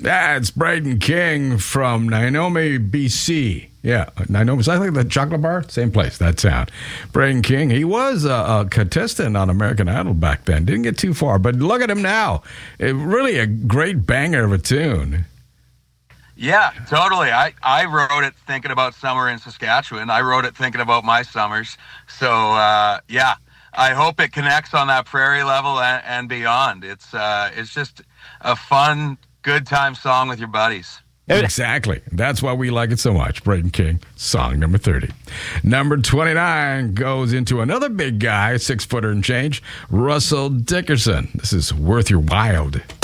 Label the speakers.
Speaker 1: That's Braden King from Nainomi, BC. Yeah, Nainomi. Is that like the chocolate bar? Same place, that sound. Braden King, he was a contestant on American Idol back then. Didn't get too far, but look at him now. Really a great banger of a tune.
Speaker 2: Yeah, totally. I wrote it thinking about summer in Saskatchewan. I wrote it thinking about my summers. So, yeah, I hope it connects on that prairie level and beyond. It's just a fun, good time song with your buddies.
Speaker 1: Exactly. That's why we like it so much. Braden King, song number 30. Number 29 goes into another big guy, 6-footer and change, Russell Dickerson. This is Worth Your Wild.